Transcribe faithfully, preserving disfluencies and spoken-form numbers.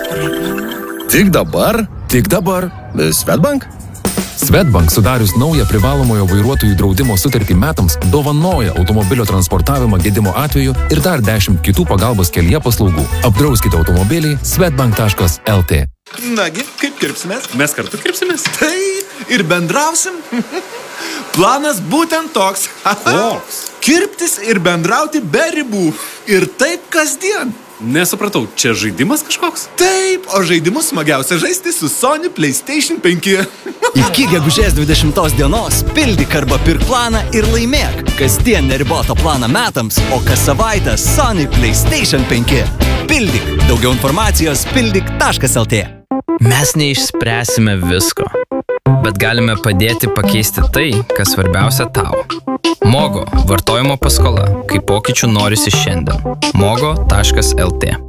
Tik dabar? Tik dabar. Swedbank? Swedbank sudarius naują privalomojo vairuotojų draudimo sutartį metams dovanoja automobilio transportavimą gedimo atveju ir dar dešimt kitų pagalbos kelyje paslaugų. Apdrauskite automobilį swedbank taškas el tė. Nagi, kaip kirpsimės? Mes kartu kirpsimės? Taip, ir bendrausim. Planas būtent toks. Koks? Kirptis ir bendrauti be ribų. Ir taip kasdien. Nesupratau, čia žaidimas kažkoks? Taip, o žaidimus smagiausia žaisti su Sony PlayStation penki. Iki gegužės dvidešimtos dienos pildyk arba pirk planą ir laimėk. Kasdien neribotą planą metams, o kas savaitę Sony PlayStation penki. Pildyk. Daugiau informacijos pildyk taškas el tė. Mes neišspręsime visko, bet galime padėti pakeisti tai, kas svarbiausia tau. Mogo – vartojimo paskola, kai pokyčių norisi šiandien. mogo taškas el tė